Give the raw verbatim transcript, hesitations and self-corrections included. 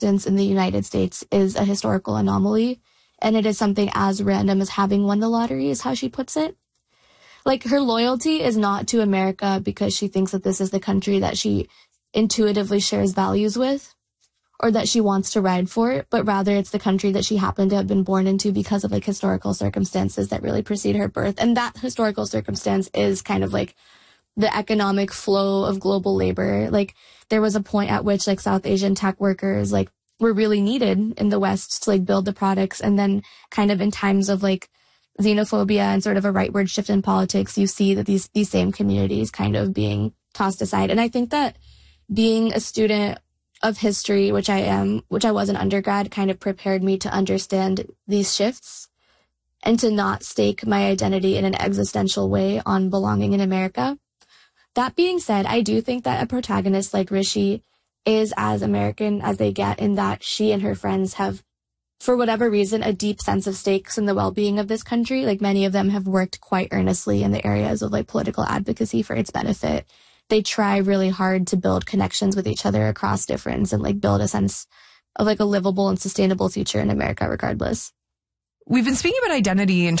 acceptance in the United States is a historical anomaly, and it is something as random as having won the lottery, is how she puts it. Like, her loyalty is not to America because she thinks that this is the country that she intuitively shares values with or that she wants to ride for, but rather it's the country that she happened to have been born into because of, like, historical circumstances that really precede her birth. And that historical circumstance is kind of, like, the economic flow of global labor. Like, there was a point at which, like, South Asian tech workers, like, were really needed in the West to, like, build the products. And then kind of in times of, like, xenophobia and sort of a rightward shift in politics, you see that these these same communities kind of being tossed aside. And I think that being a student of history, which I am, which I was an undergrad, kind of prepared me to understand these shifts and to not stake my identity in an existential way on belonging in America. That being said, I do think that a protagonist like Rishi is as American as they get, in that she and her friends have, for whatever reason, a deep sense of stakes in the well-being of this country. Like, many of them have worked quite earnestly in the areas of, like, political advocacy for its benefit. They try really hard to build connections with each other across difference and, like, build a sense of, like, a livable and sustainable future in America regardless. We've been speaking about identity in